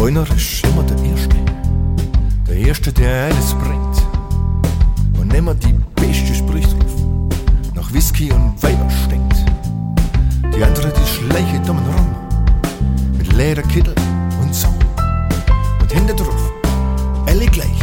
Einer ist immer der Erste. Der Erste, der alles bringt. Und immer die beste Sprüche drauf. Nach Whisky und Weiber stinkt. Die andere, die schleicht um rum. Mit Lederkittel und so. Und hinter drauf